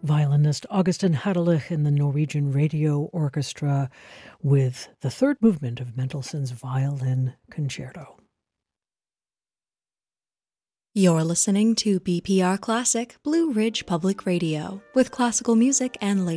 violinist Augustin Hadelich and the Norwegian Radio Orchestra with the third movement of Mendelssohn's Violin Concerto. You're listening to BPR Classic Blue Ridge Public Radio with classical music and